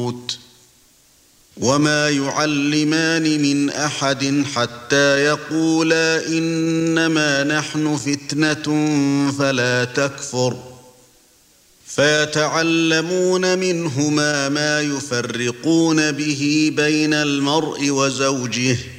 البيوت وما يعلمان من أحد حتى يقولا إنما نحن فتنة فلا تكفر فيتعلمون منهما ما يفرقون به بين المرء وزوجه